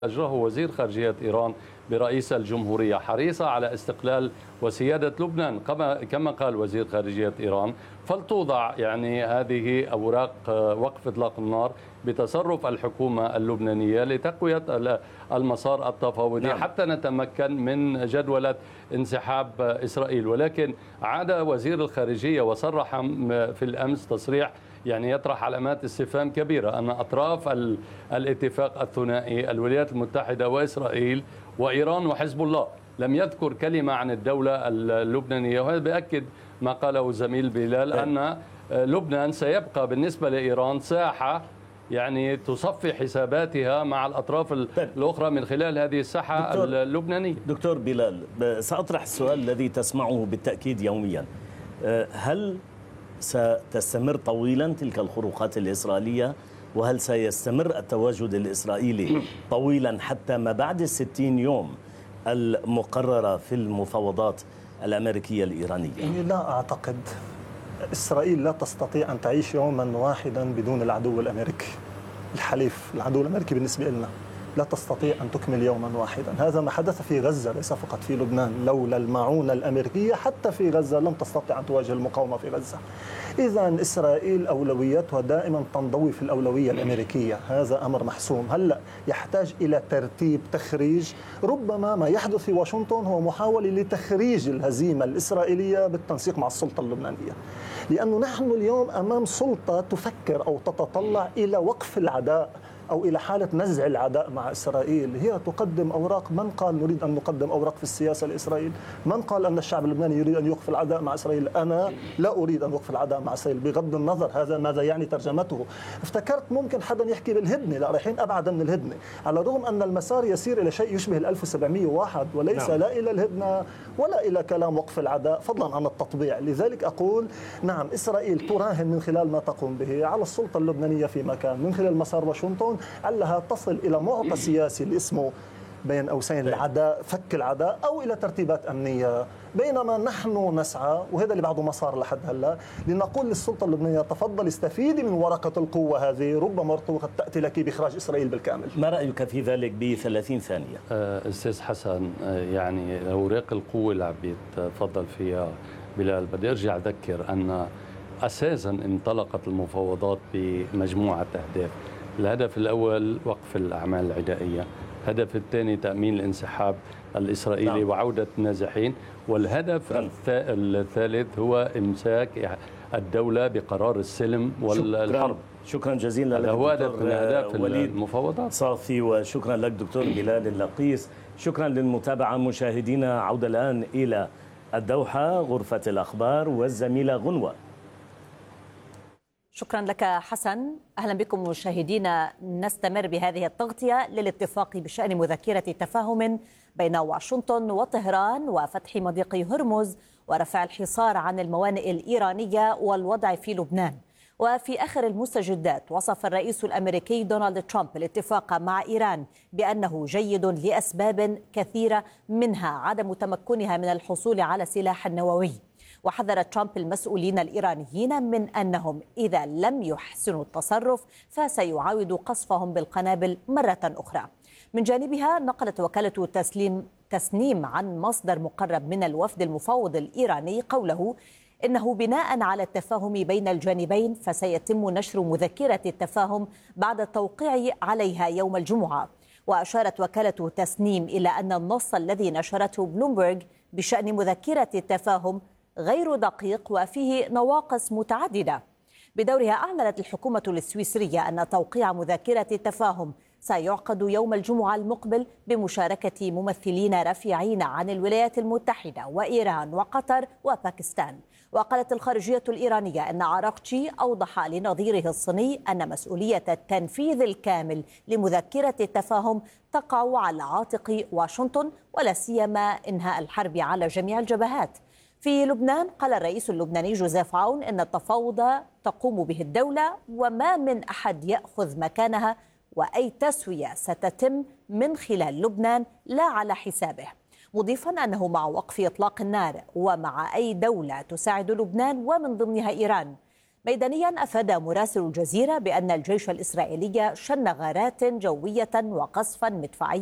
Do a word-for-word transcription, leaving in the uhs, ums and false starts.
أجراه وزير خارجية إيران برئيس الجمهورية حريصة على استقلال وسيادة لبنان كما كما قال وزير خارجية إيران. فلتوضع يعني هذه أوراق وقف إطلاق النار بتصرف الحكومة اللبنانية لتقوية المسار التفاوضي نعم. حتى نتمكن من جدولة انسحاب إسرائيل. ولكن عاد وزير الخارجية وصرح في الأمس تصريح يعني يطرح علامات استفهام كبيرة أن أطراف الاتفاق الثنائي الولايات المتحدة وإسرائيل وإيران وحزب الله لم يذكر كلمة عن الدولة اللبنانية. وهذا بيأكد ما قاله زميل بلال أن لبنان سيبقى بالنسبة لإيران ساحة يعني تصفي حساباتها مع الأطراف الأخرى من خلال هذه الساحة دكتور اللبنانية. دكتور بلال، سأطرح السؤال الذي تسمعه بالتأكيد يوميا. هل ستستمر طويلا تلك الخروقات الإسرائيلية؟ وهل سيستمر التواجد الإسرائيلي طويلا حتى ما بعد الستين يوم المقررة في المفاوضات الأمريكية الإيرانية؟ لا أعتقد. إسرائيل لا تستطيع أن تعيش يوما واحدا بدون العدو الأمريكي الحليف. العدو الأمريكي بالنسبة لنا لا تستطيع أن تكمل يوما واحدا. هذا ما حدث في غزة ليس فقط في لبنان. لولا المعونة الأمريكية حتى في غزة لم تستطيع أن تواجه المقاومة في غزة. إذا إسرائيل أولوياتها دائما تنضوي في الأولوية الأمريكية. هذا أمر محسوم. هلأ يحتاج إلى ترتيب تخريج. ربما ما يحدث في واشنطن هو محاولة لتخريج الهزيمة الإسرائيلية بالتنسيق مع السلطة اللبنانية، لأنه نحن اليوم أمام سلطة تفكر أو تتطلع إلى وقف العداء أو إلى حالة نزع العداء مع إسرائيل. هي تقدم أوراق. من قال نريد أن نقدم أوراق في السياسة لإسرائيل؟ من قال أن الشعب اللبناني يريد أن يوقف العداء مع إسرائيل؟ أنا لا أريد أن أوقف العداء مع إسرائيل بغض النظر هذا ماذا يعني ترجمته. افتكرت ممكن حدا يحكي بالهدنة. لا، رايحين أبعد من الهدنة، على الرغم أن المسار يسير إلى شيء يشبه ألف وسبعمئة وواحد وليس نعم. لا إلى الهدنة ولا إلى كلام وقف العداء فضلا عن التطبيع. لذلك أقول نعم، إسرائيل تراهن من خلال ما تقوم به على السلطة اللبنانية في مكان من خلال مسار واشنطن علها تصل إلى معطى سياسي اللي اسمه بين أوسين العداء، فك العداء، أو إلى ترتيبات أمنية. بينما نحن نسعى، وهذا اللي بعده مسار لحد هلا، لنقول للسلطة اللبنانية تفضل استفيدي من ورقة القوة هذه، ربما قد تأتي لك بإخراج إسرائيل بالكامل. ما رأيك في ذلك بثلاثين ثانية؟ أستاذ حسن، يعني أوراق القوة اللي عم بيتفضل فيها بلال، بدي أرجع أذكر أن أساسا انطلقت المفاوضات بمجموعة أهداف. الهدف الأول وقف الأعمال العدائية، الهدف الثاني تأمين الانسحاب الإسرائيلي نعم. وعودة النازحين، والهدف نعم. الثالث هو إمساك الدولة بقرار السلم والحرب. شكرا جزيلا لك هو هدف من أهداف المفاوضات صافي، وشكرا لك دكتور بلال اللقيس. شكرا للمتابعة مشاهدينا. عودة الآن إلى الدوحة، غرفة الأخبار والزميلة غنوة. شكرا لك حسن. أهلا بكم مشاهدينا. نستمر بهذه التغطية للاتفاق بشأن مذكرة تفاهم بين واشنطن وطهران وفتح مضيق هرمز ورفع الحصار عن الموانئ الإيرانية والوضع في لبنان. وفي آخر المستجدات وصف الرئيس الأمريكي دونالد ترامب الاتفاق مع إيران بأنه جيد لأسباب كثيرة، منها عدم تمكنها من الحصول على سلاح نووي. وحذر ترامب المسؤولين الإيرانيين من أنهم إذا لم يحسنوا التصرف فسيعاود قصفهم بالقنابل مرة أخرى. من جانبها نقلت وكالة تسليم تسنيم عن مصدر مقرب من الوفد المفاوض الإيراني قوله إنه بناء على التفاهم بين الجانبين فسيتم نشر مذكرة التفاهم بعد التوقيع عليها يوم الجمعة. وأشارت وكالة تسنيم إلى أن النص الذي نشرته بلومبرغ بشأن مذكرة التفاهم غير دقيق وفيه نواقص متعددة. بدورها أعلنت الحكومة السويسرية أن توقيع مذكرة التفاهم سيعقد يوم الجمعة المقبل بمشاركة ممثلين رفيعين عن الولايات المتحدة وإيران وقطر وباكستان. وقالت الخارجية الإيرانية أن عراقتشي أوضح لنظيره الصيني أن مسؤولية التنفيذ الكامل لمذكرة التفاهم تقع على عاتق واشنطن، ولا سيما إنهاء الحرب على جميع الجبهات. في لبنان قال الرئيس اللبناني جوزيف عون إن التفاوض تقوم به الدولة وما من أحد يأخذ مكانها، وأي تسوية ستتم من خلال لبنان لا على حسابه، مضيفا أنه مع وقف إطلاق النار ومع أي دولة تساعد لبنان ومن ضمنها إيران. ميدانيا أفاد مراسل الجزيرة بأن الجيش الإسرائيلي شن غارات جوية وقصفا مدفعيا